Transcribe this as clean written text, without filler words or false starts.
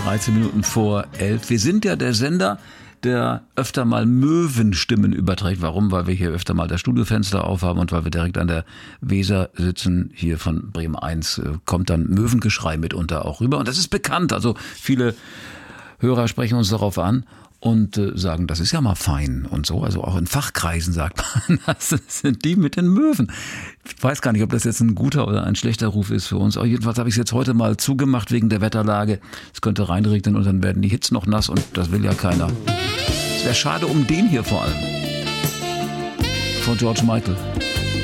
13 Minuten vor 11. Wir sind ja der Sender, der öfter mal Möwenstimmen überträgt. Warum? Weil wir hier öfter mal das Studiofenster aufhaben und weil wir direkt an der Weser sitzen. Hier von Bremen 1 kommt dann Möwengeschrei mitunter auch rüber. Und das ist bekannt. Also viele Hörer sprechen uns darauf an und sagen, das ist ja mal fein und so. Also auch in Fachkreisen sagt man, das sind die mit den Möwen. Ich weiß gar nicht, ob das jetzt ein guter oder ein schlechter Ruf ist für uns. Aber jedenfalls habe ich es jetzt heute mal zugemacht wegen der Wetterlage. Es könnte reinregnen und dann werden die Hits noch nass und das will ja keiner. Es wäre schade um den hier vor allem. Von George Michael.